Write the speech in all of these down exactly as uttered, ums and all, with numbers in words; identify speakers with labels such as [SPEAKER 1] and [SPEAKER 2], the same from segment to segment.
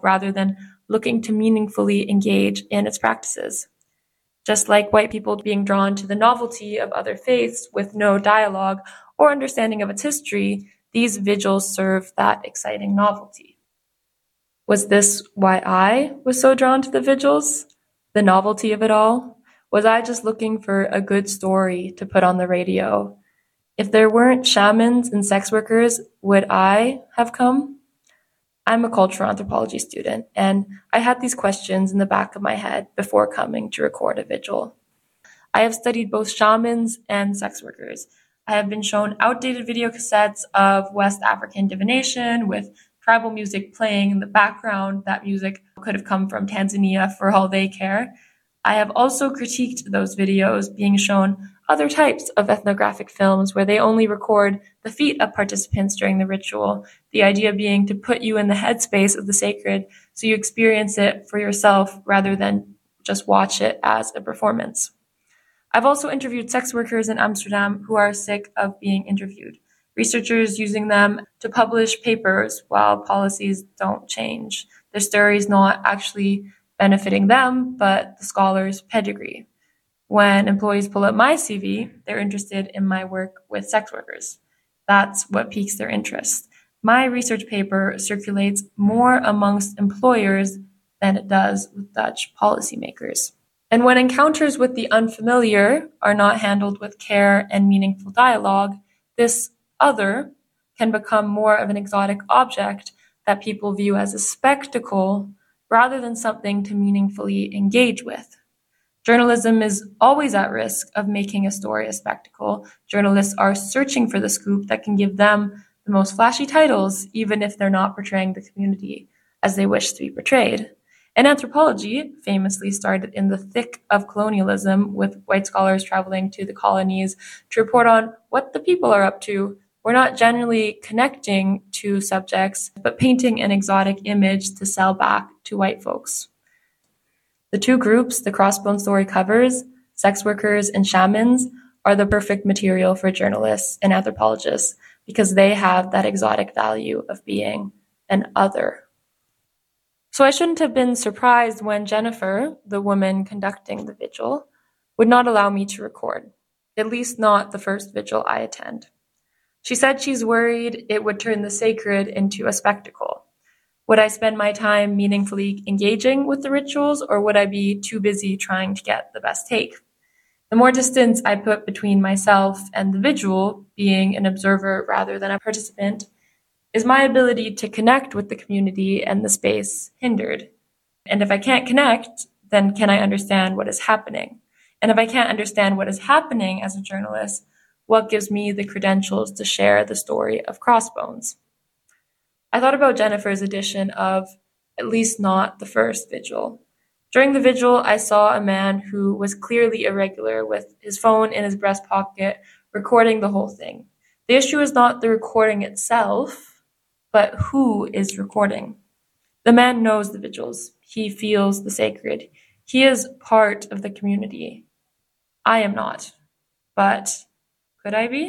[SPEAKER 1] rather than looking to meaningfully engage in its practices. Just like white people being drawn to the novelty of other faiths with no dialogue or understanding of its history, these vigils serve that exciting novelty. Was this why I was so drawn to the vigils? The novelty of it all? Was I just looking for a good story to put on the radio? If there weren't shamans and sex workers, would I have come? I'm a cultural anthropology student, and I had these questions in the back of my head before coming to record a vigil. I have studied both shamans and sex workers. I have been shown outdated video cassettes of West African divination with tribal music playing in the background. That music could have come from Tanzania for all they care. I have also critiqued those videos being shown other types of ethnographic films where they only record the feet of participants during the ritual, the idea being to put you in the headspace of the sacred so you experience it for yourself rather than just watch it as a performance. I've also interviewed sex workers in Amsterdam who are sick of being interviewed, researchers using them to publish papers while policies don't change. Their story is not actually benefiting them, but the scholar's pedigree. When employees pull up my C V, they're interested in my work with sex workers. That's what piques their interest. My research paper circulates more amongst employers than it does with Dutch policymakers. And when encounters with the unfamiliar are not handled with care and meaningful dialogue, this other can become more of an exotic object that people view as a spectacle rather than something to meaningfully engage with. Journalism is always at risk of making a story a spectacle. Journalists are searching for the scoop that can give them the most flashy titles, even if they're not portraying the community as they wish to be portrayed. And anthropology famously started in the thick of colonialism, with white scholars traveling to the colonies to report on what the people are up to. We're not generally connecting to subjects, but painting an exotic image to sell back to white folks. The two groups the Crossbone story covers, sex workers and shamans, are the perfect material for journalists and anthropologists because they have that exotic value of being an other. So I shouldn't have been surprised when Jennifer, the woman conducting the vigil, would not allow me to record, at least not the first vigil I attend. She said she's worried it would turn the sacred into a spectacle. Would I spend my time meaningfully engaging with the rituals, or would I be too busy trying to get the best take? The more distance I put between myself and the vigil, being an observer rather than a participant, is my ability to connect with the community and the space hindered. And if I can't connect, then can I understand what is happening? And if I can't understand what is happening as a journalist, what gives me the credentials to share the story of Crossbones? I thought about Jennifer's edition of at least not the first vigil. During the vigil, I saw a man who was clearly irregular with his phone in his breast pocket, recording the whole thing. The issue is not the recording itself, but who is recording. The man knows the vigils. He feels the sacred. He is part of the community. I am not, but could I be?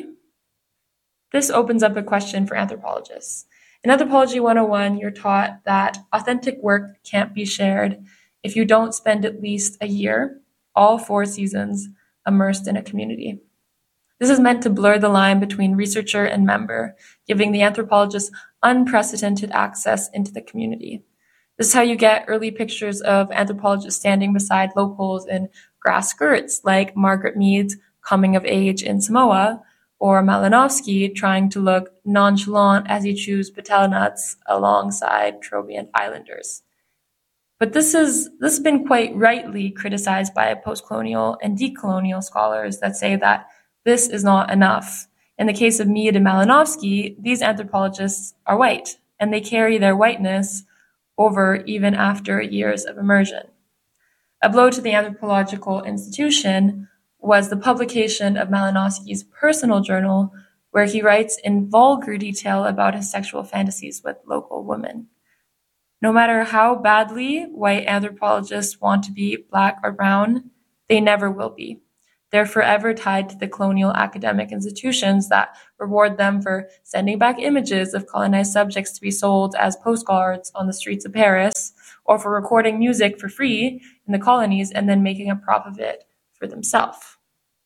[SPEAKER 1] This opens up a question for anthropologists. In Anthropology one oh one, you're taught that authentic work can't be shared if you don't spend at least a year, all four seasons, immersed in a community. This is meant to blur the line between researcher and member, giving the anthropologist unprecedented access into the community. This is how you get early pictures of anthropologists standing beside locals in grass skirts, like Margaret Mead's Coming of Age in Samoa, or Malinowski trying to look nonchalant as he chews patella nuts alongside Trobriand Islanders. But this is this has been quite rightly criticized by post-colonial and decolonial scholars that say that this is not enough. In the case of Mead and Malinowski, these anthropologists are white, and they carry their whiteness over even after years of immersion. A blow to the anthropological institution was the publication of Malinowski's personal journal, where he writes in vulgar detail about his sexual fantasies with local women. No matter how badly white anthropologists want to be black or brown, they never will be. They're forever tied to the colonial academic institutions that reward them for sending back images of colonized subjects to be sold as postcards on the streets of Paris, or for recording music for free in the colonies and then making a prop of it for themselves.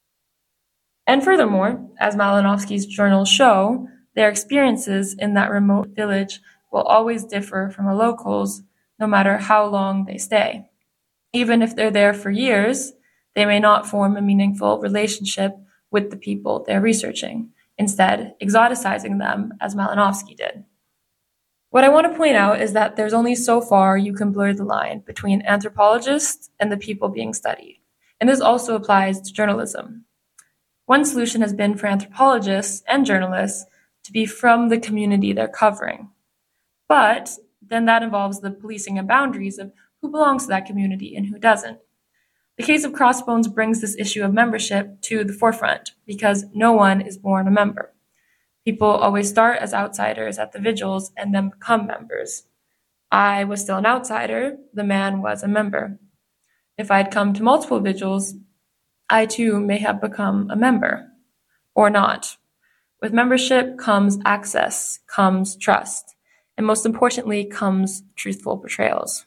[SPEAKER 1] And furthermore, as Malinowski's journals show, their experiences in that remote village will always differ from a local's, no matter how long they stay. Even if they're there for years, they may not form a meaningful relationship with the people they're researching, instead exoticizing them as Malinowski did. What I want to point out is that there's only so far you can blur the line between anthropologists and the people being studied, and this also applies to journalism. One solution has been for anthropologists and journalists to be from the community they're covering. But then that involves the policing and boundaries of who belongs to that community and who doesn't. The case of Crossbones brings this issue of membership to the forefront because no one is born a member. People always start as outsiders at the vigils and then become members. I was still an outsider, the man was a member. If I had come to multiple vigils, I too may have become a member, or not. With membership comes access, comes trust, and most importantly comes truthful portrayals.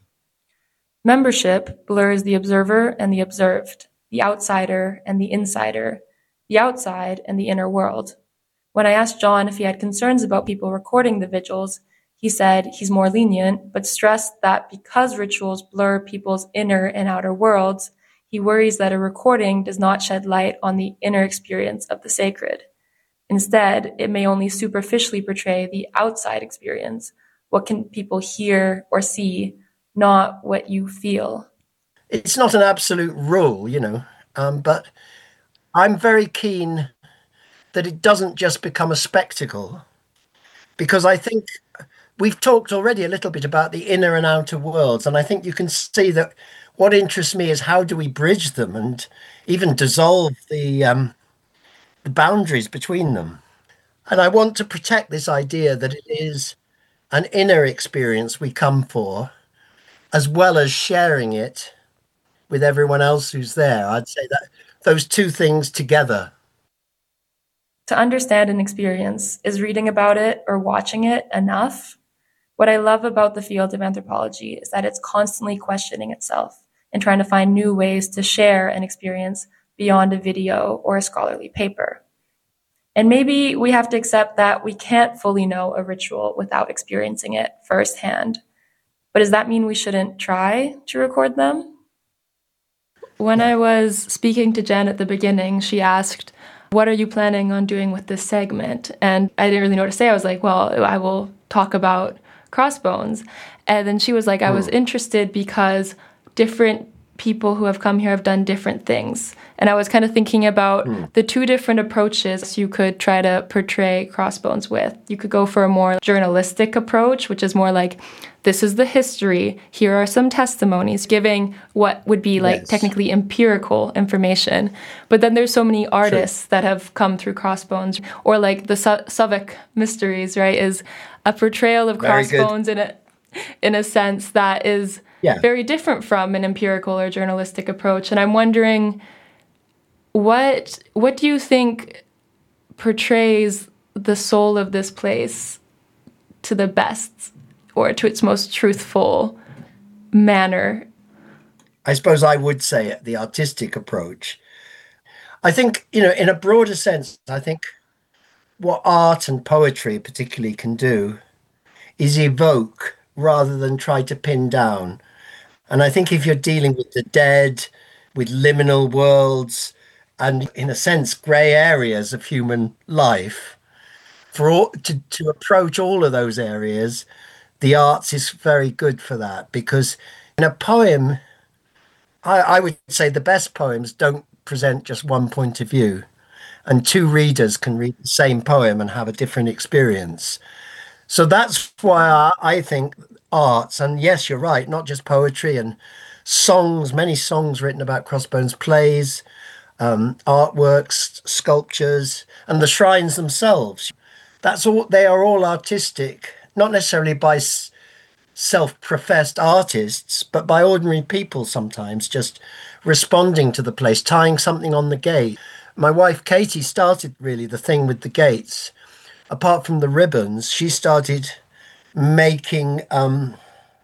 [SPEAKER 1] Membership blurs the observer and the observed, the outsider and the insider, the outside and the inner world. When I asked John if he had concerns about people recording the vigils, he said he's more lenient, but stressed that because rituals blur people's inner and outer worlds, he worries that a recording does not shed light on the inner experience of the sacred. Instead, it may only superficially portray the outside experience. What can people hear or see, not what you feel?
[SPEAKER 2] It's not an absolute rule, you know, um, but I'm very keen that it doesn't just become a spectacle, because I think we've talked already a little bit about the inner and outer worlds, and I think you can see that what interests me is how do we bridge them and even dissolve the um, the boundaries between them. And I want to protect this idea that it is an inner experience we come for, as well as sharing it with everyone else who's there. I'd say that those two things together.
[SPEAKER 1] To understand an experience, is reading about it or watching it enough? What I love about the field of anthropology is that it's constantly questioning itself and trying to find new ways to share an experience beyond a video or a scholarly paper. And maybe we have to accept that we can't fully know a ritual without experiencing it firsthand. But does that mean we shouldn't try to record them? When I was speaking to Jen at the beginning, she asked, what are you planning on doing with this segment? And I didn't really know what to say. I was like, well, I will talk about Crossbones. And then she was like, I was interested because different people who have come here have done different things. And I was kind of thinking about mm. the two different approaches you could try to portray Crossbones with. You could go for a more journalistic approach, which is more like, this is the history, here are some testimonies, giving what would be like yes. technically empirical information. But then there's so many artists True. that have come through Crossbones, or like the Su- Southwark Mysteries, right, is a portrayal of Very Crossbones good. in a in a sense that is yeah. very different from an empirical or journalistic approach. And I'm wondering, what what do you think portrays the soul of this place to the best, or to its most truthful manner?
[SPEAKER 2] I suppose I would say it, the artistic approach. I think, you know, in a broader sense, I think what art and poetry particularly can do is evoke rather than try to pin down. And I think if you're dealing with the dead, with liminal worlds, and in a sense, grey areas of human life, for all, to, to approach all of those areas, the arts is very good for that. Because in a poem, I, I would say the best poems don't present just one point of view, and two readers can read the same poem and have a different experience. So that's why I, I think arts, and yes, you're right, not just poetry and songs, many songs written about Crossbones, plays, um, artworks, sculptures, and the shrines themselves. That's all. They are all artistic, not necessarily by self-professed artists, but by ordinary people sometimes, just responding to the place, tying something on the gate. My wife Katie started really the thing with the gates. Apart from the ribbons, she started making um,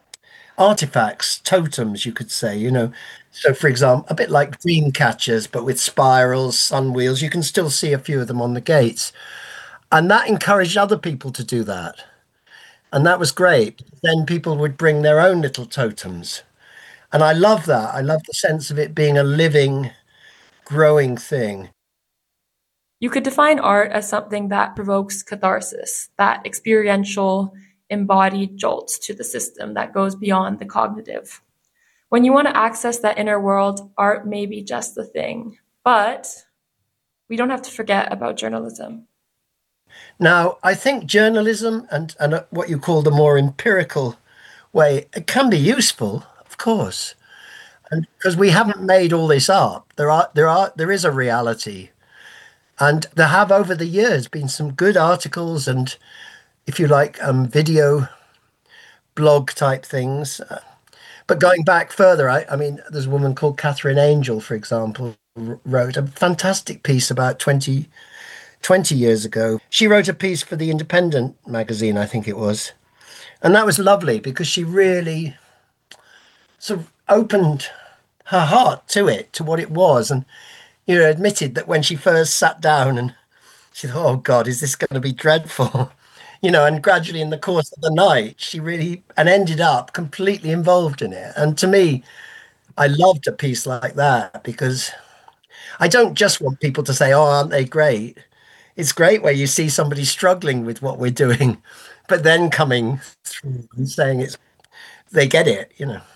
[SPEAKER 2] artifacts, totems, you could say, you know. So, for example, a bit like dream catchers, but with spirals, sun wheels. You can still see a few of them on the gates. And that encouraged other people to do that. And that was great. Then people would bring their own little totems. And I love that. I love the sense of it being a living, growing thing.
[SPEAKER 1] You could define art as something that provokes catharsis, that experiential, embodied jolt to the system that goes beyond the cognitive. When you want to access that inner world, art may be just the thing. But we don't have to forget about journalism.
[SPEAKER 2] Now, I think journalism and, and what you call the more empirical way, it can be useful, of course. And because we haven't made all this up. There are there are there is a reality. And there have over the years been some good articles and, if you like, um, video blog type things. But going back further, I, I mean, there's a woman called Catherine Angel, for example, wrote a fantastic piece about twenty, twenty years ago. She wrote a piece for the Independent magazine, I think it was. And that was lovely because she really sort of opened her heart to it, to what it was. And, you know, admitted that when she first sat down and she thought, oh God, is this going to be dreadful? You know, and gradually in the course of the night, she really, and ended up completely involved in it. And to me, I loved a piece like that because I don't just want people to say, oh, aren't they great? It's great where you see somebody struggling with what we're doing, but then coming through and saying it's, they get it, you know.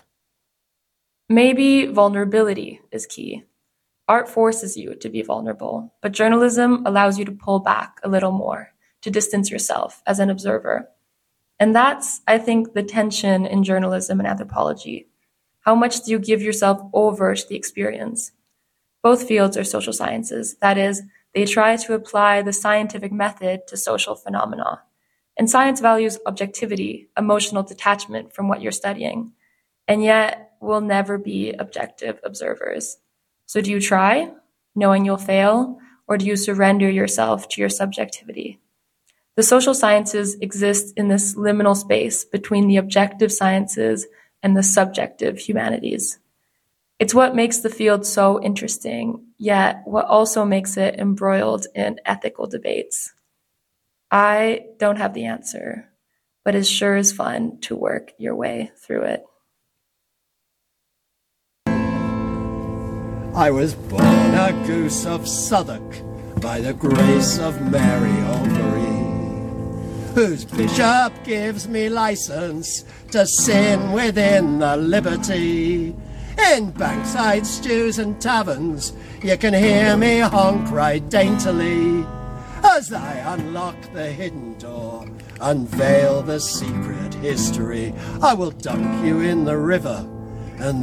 [SPEAKER 1] Maybe vulnerability is key. Art forces you to be vulnerable, but journalism allows you to pull back a little more, to distance yourself as an observer. And that's, I think, the tension in journalism and anthropology. How much do you give yourself over to the experience? Both fields are social sciences. That is, they try to apply the scientific method to social phenomena. And science values objectivity, emotional detachment from what you're studying. And yet, we'll never be objective observers. So do you try, knowing you'll fail, or do you surrender yourself to your subjectivity? The social sciences exist in this liminal space between the objective sciences and the subjective humanities. It's what makes the field so interesting, yet what also makes it embroiled in ethical debates. I don't have the answer, but it sure is fun to work your way through it.
[SPEAKER 3] I was born a goose of Southwark by the grace of Mary O'Gree, whose bishop gives me license to sin within the liberty. In bankside stews and taverns you can hear me honk right daintily as I unlock the hidden door, unveil the secret history. I will dunk you in the river and